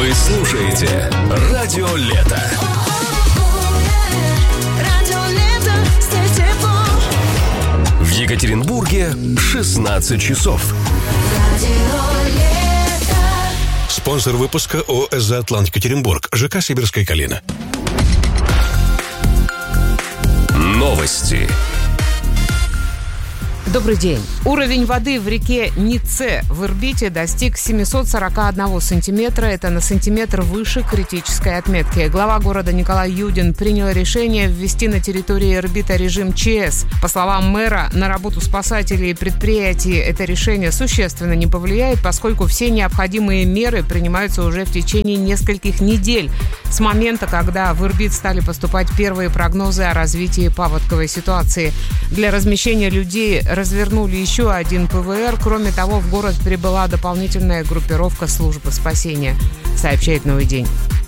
Вы слушаете Радио Лето. В Екатеринбурге 16 часов. Спонсор выпуска ООО «Заотлант Екатеринбург», ЖК «Сибирская Калина». Новости. Добрый день. Уровень воды в реке Нице в Ирбите достиг 741 сантиметра. Это на сантиметр выше критической отметки. Глава города Николай Юдин принял решение ввести на территории Ирбита режим ЧС. По словам мэра, на работу спасателей и предприятий это решение существенно не повлияет, поскольку все необходимые меры принимаются уже в течение нескольких недель с момента, когда в Ирбит стали поступать первые прогнозы о развитии паводковой ситуации. Для размещения людей развернули еще один ПВР. Кроме того, в город прибыла дополнительная группировка службы спасения, сообщает «Новый день».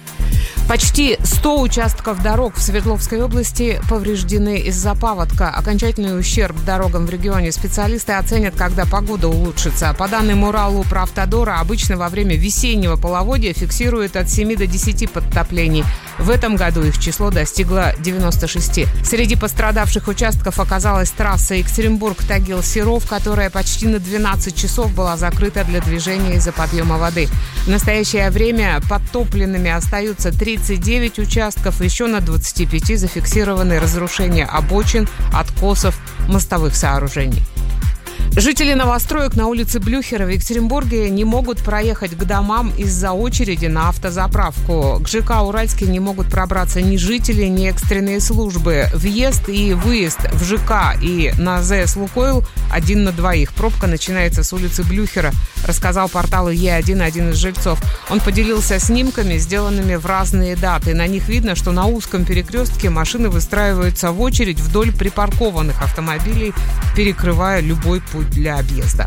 Почти 100 участков дорог в Свердловской области повреждены из-за паводка. Окончательный ущерб дорогам в регионе специалисты оценят, когда погода улучшится. По данным Уралуправтодора, обычно во время весеннего половодья фиксируют от 7 до 10 подтоплений. В этом году их число достигло 96. Среди пострадавших участков оказалась трасса Екатеринбург-Тагил-Серов, которая почти на 12 часов была закрыта для движения из-за подъема воды. В настоящее время подтопленными остаются 39 участков, еще на 25 зафиксированы разрушения обочин, откосов, мостовых сооружений. Жители новостроек на улице Блюхера в Екатеринбурге не могут проехать к домам из-за очереди на автозаправку. К ЖК «Уральский» не могут пробраться ни жители, ни экстренные службы. Въезд и выезд в ЖК и на ЗС «Лукойл» 1 на 2. Пробка начинается с улицы Блюхера, рассказал порталу Е1 один из жильцов. Он поделился снимками, сделанными в разные даты. На них видно, что на узком перекрестке машины выстраиваются в очередь вдоль припаркованных автомобилей, перекрывая любой путь для объезда.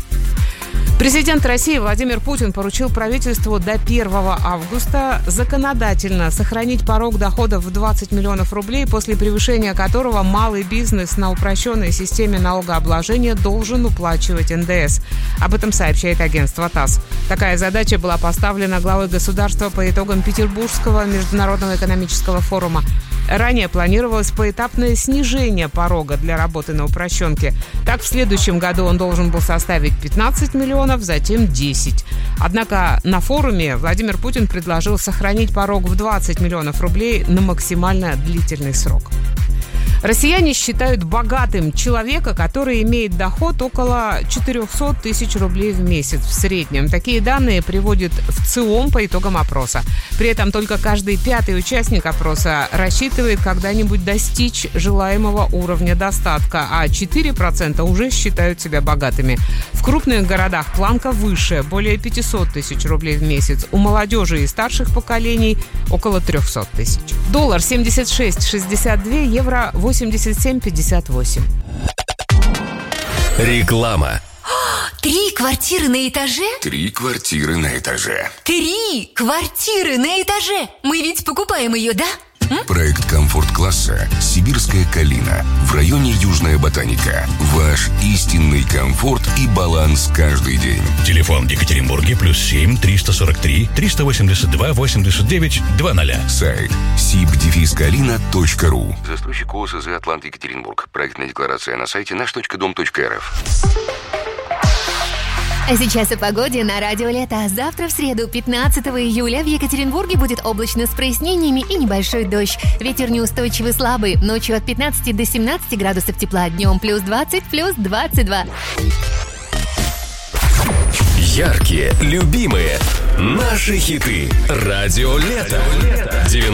Президент России Владимир Путин поручил правительству до 1 августа законодательно сохранить порог доходов в 20 миллионов рублей, после превышения которого малый бизнес на упрощенной системе налогообложения должен уплачивать НДС. Об этом сообщает агентство ТАСС. Такая задача была поставлена главой государства по итогам Петербургского международного экономического форума. Ранее планировалось поэтапное снижение порога для работы на упрощенке. Так, в следующем году он должен был составить 15 миллионов, затем 10. Однако на форуме Владимир Путин предложил сохранить порог в 20 миллионов рублей на максимально длительный срок. Россияне считают богатым человека, который имеет доход около 400 тысяч рублей в месяц в среднем. Такие данные приводит ВЦИОМ по итогам опроса. При этом только каждый 5-й участник опроса рассчитывает когда-нибудь достичь желаемого уровня достатка, а 4% уже считают себя богатыми. В крупных городах планка выше, более 500 тысяч рублей в месяц. У молодежи и старших поколений около 300 тысяч. Доллар 76,62, евро 87,58. Реклама. 3 квартиры на этаже? 3 квартиры на этаже. 3 квартиры на этаже! Мы ведь покупаем ее, да? Проект комфорт-класса «Сибирская Калина» в районе Южная Ботаника. Ваш истинный комфорт и баланс каждый день. Телефон в Екатеринбурге +7 343 382 89 00. Сайт sib-kalina.ru. Застройщик ООО «Заотлант Екатеринбург». Проектная декларация на сайте наш.дом.рф. А сейчас о погоде на Радио Лето. Завтра, в среду, 15 июля, в Екатеринбурге будет облачно с прояснениями и небольшой дождь. Ветер неустойчивый слабый. Ночью от 15 до 17 градусов тепла. Днем +20, +22. Яркие, любимые, наши хиты. Радио Лето.